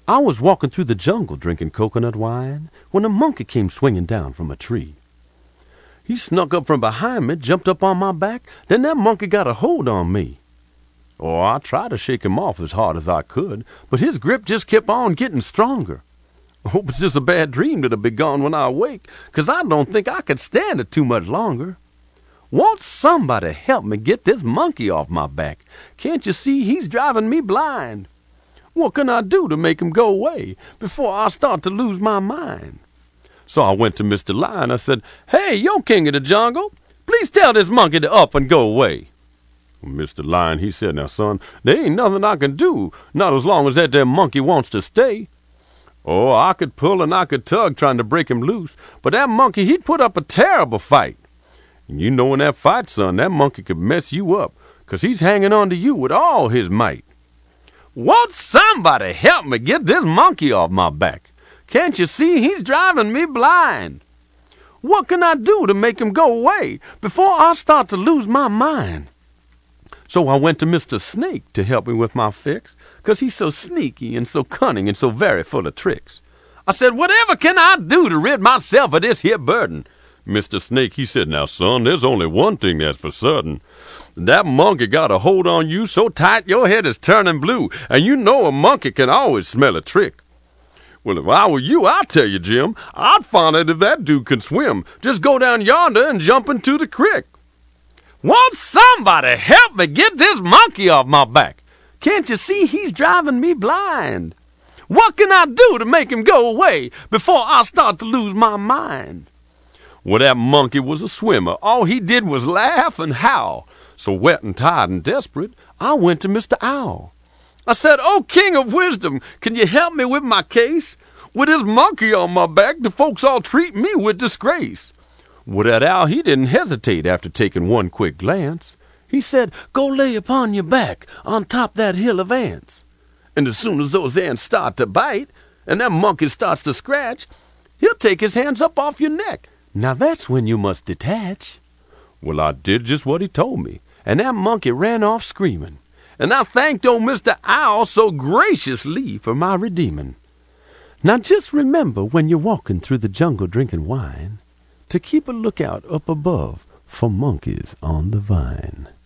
I was walking through the jungle drinking coconut wine when a monkey came swinging down from a tree. He snuck up from behind me, jumped up on my back, then that monkey got a hold on me. Oh, I tried to shake him off as hard as I could, but his grip just kept on getting stronger. I hope it's just a bad dream that'll be gone when I awake, 'cause I don't think I could stand it too much longer. Won't somebody help me get this monkey off my back? Can't you see he's driving me blind? What can I do to make him go away before I start to lose my mind? So I went to Mr. Lion. I said, "Hey, yo, king of the jungle, please tell this monkey to up and go away." Mr. Lion, he said, "Now, son, there ain't nothing I can do, not as long as that there monkey wants to stay. Oh, I could pull and I could tug trying to break him loose, but that monkey, he'd put up a terrible fight. And you know in that fight, son, that monkey could mess you up, 'cause he's hanging on to you with all his might. Won't somebody help me get this monkey off my back? Can't you see he's driving me blind? What can I do to make him go away before I start to lose my mind?" So I went to Mr. Snake to help me with my fix, 'cause he's so sneaky and so cunning and so very full of tricks. I said, "Whatever can I do to rid myself of this here burden?" Mr. Snake, he said, "Now, son, there's only one thing that's for certain. That monkey got a hold on you so tight your head is turning blue, and you know a monkey can always smell a trick. Well, if I were you, I'd tell you, Jim, I'd find out if that dude can swim. Just go down yonder and jump into the creek. Won't somebody help me get this monkey off my back? Can't you see he's driving me blind? What can I do to make him go away before I start to lose my mind?" Well, that monkey was a swimmer. All he did was laugh and howl. So wet and tired and desperate, I went to Mr. Owl. I said, "Oh, King of Wisdom, can you help me with my case? With this monkey on my back, the folks all treat me with disgrace." Well, that owl, he didn't hesitate after taking one quick glance. He said, "Go lay upon your back on top that hill of ants. And as soon as those ants start to bite, and that monkey starts to scratch, he'll take his hands up off your neck. Now that's when you must detach." Well, I did just what he told me, and that monkey ran off screaming. And I thanked old Mr. Owl so graciously for my redeeming. Now just remember when you're walking through the jungle drinking wine, to keep a lookout up above for monkeys on the vine.